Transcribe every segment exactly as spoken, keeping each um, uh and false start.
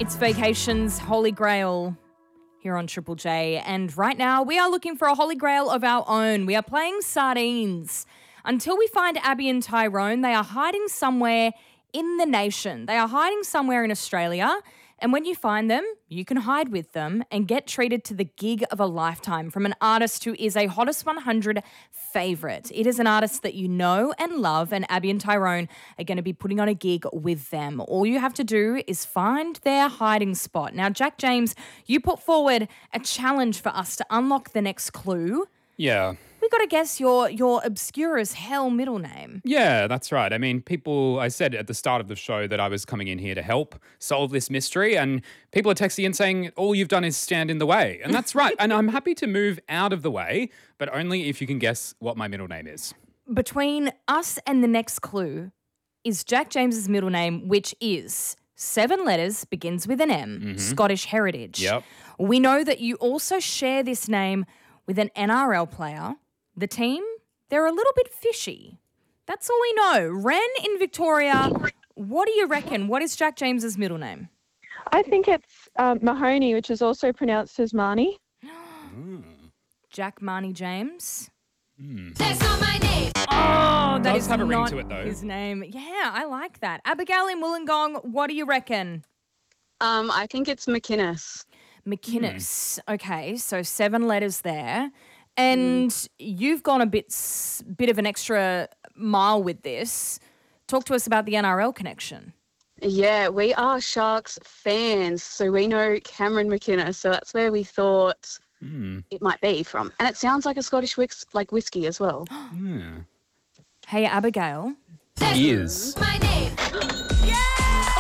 It's Vacations Holy Grail here on Triple J. And right now we are looking for a Holy Grail of our own. We are playing sardines. Until we find Abby and Tyrone, they are hiding somewhere in the nation. They are hiding somewhere in Australia. And when you find them, you can hide with them and get treated to the gig of a lifetime from an artist who is a Hottest one hundred favourite. It is an artist that you know and love, and Abby and Tyrone are going to be putting on a gig with them. All you have to do is find their hiding spot. Now, Jack James, you put forward a challenge for us to unlock the next clue. Yeah. We got to guess your your obscure as hell middle name. Yeah, that's right. I mean, people, I said at the start of the show that I was coming in here to help solve this mystery, and people are texting in saying, all you've done is stand in the way. And that's right. And I'm happy to move out of the way, but only if you can guess what my middle name is. Between us and the next clue is Jack James's middle name, which is seven letters, begins with an M, mm-hmm. Scottish heritage. Yep. We know that you also share this name with an N R L player. The team, they're a little bit fishy. That's all we know. Ren in Victoria, what do you reckon? What is Jack James's middle name? I think it's um, Mahoney, which is also pronounced as Marnie. Mm. Jack Marnie James. Mm. That's not my name. Oh, that Does is have a ring not to it, though. his name. Yeah, I like that. Abigail in Wollongong, what do you reckon? Um, I think it's McInnes. McInnes. Mm. Okay, so seven letters there. And mm. you've gone a bit bit of an extra mile with this. Talk to us about the N R L connection. Yeah, we are Sharks fans, so we know Cameron McInnes, so that's where we thought mm. it might be from. And it sounds like a Scottish whis- like whiskey as well. yeah. Hey, Abigail. Is. My name. Yeah!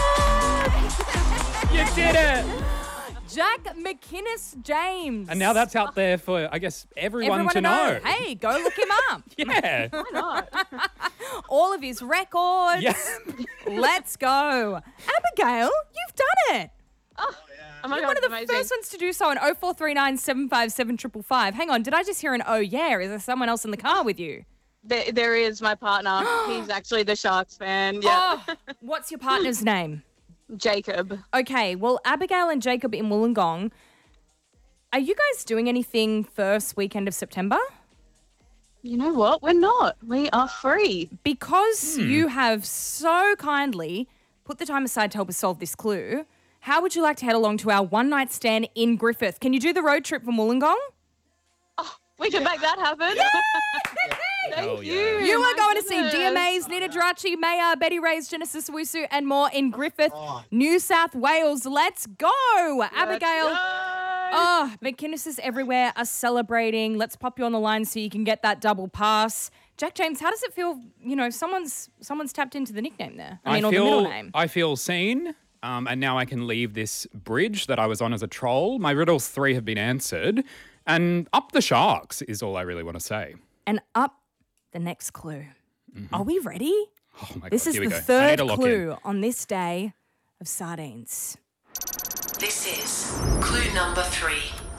You did it! Jack McInnes James. And now that's out there for, I guess, everyone, everyone to know. know. Hey, go look him up. Yeah. Why not? All of his records. Yeah. Let's go. Abigail, you've done it. Oh, oh my You're God, one of the amazing. first ones to do so on oh four three nine, seven five seven, five five five. Hang on, did I just hear an oh yeah? Is there someone else in the car with you? There, there is my partner. He's actually the Sharks fan. Yeah. Oh, what's your partner's name? Jacob. Okay, well, Abigail and Jacob in Wollongong, are you guys doing anything first weekend of September? You know what? We're not. We are free. Because hmm. you have so kindly put the time aside to help us solve this clue, how would you like to head along to our one-night stand in Griffith? Can you do the road trip from Wollongong? Oh, we can make that happen. Thank Hell you. yeah. You My are going goodness. to see D M As, Nina Geraci, Maya, Betty Ray's, Genesis Owusu, and more in Griffith, New South Wales. Let's go, Abigail. Let's go. Oh, McInnes everywhere are celebrating. Let's pop you on the line so you can get that double pass. Jack James, how does it feel? You know, someone's someone's tapped into the nickname there. I mean, or feel, the middle name. I feel seen, um, and now I can leave this bridge that I was on as a troll. My riddles three have been answered, and up the Sharks is all I really want to say. And up the next clue. Mm-hmm. Are we ready? Oh my God, this is here we the go. third I need to clue lock in. on this day of sardines. This is clue number three.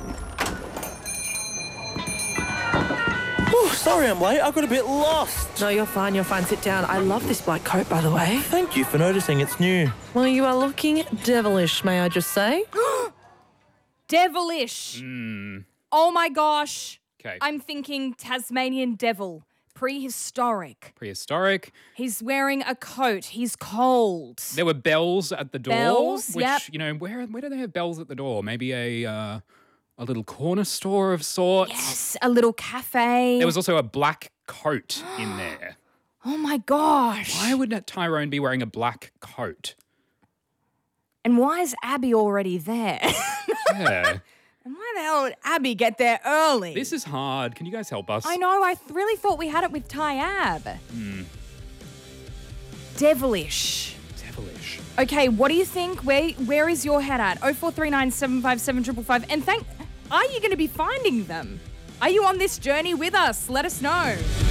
Oh, sorry I'm late. I got a bit lost. No, you're fine, you're fine. Sit down. I love this black coat, by the way. Thank you for noticing. It's new. Well, you are looking devilish, may I just say? Devilish. Mm. Oh my gosh. Okay. I'm thinking Tasmanian devil. Prehistoric. Prehistoric. He's wearing a coat. He's cold. There were bells at the door. Bells, which, yep. you know, where where do they have bells at the door? Maybe a uh, a little corner store of sorts. Yes, a little cafe. There was also a black coat in there. Oh my gosh. Why would Tyrone be wearing a black coat? And why is Abby already there? Yeah. And why the hell did Abby get there early? This is hard. Can you guys help us? I know. I th- really thought we had it with Ty Ab. Hmm. Devilish. Devilish. Okay, what do you think? Where Where is your head at? oh four three nine, seven five seven, five five five. And thank... Are you going to be finding them? Are you on this journey with us? Let us know.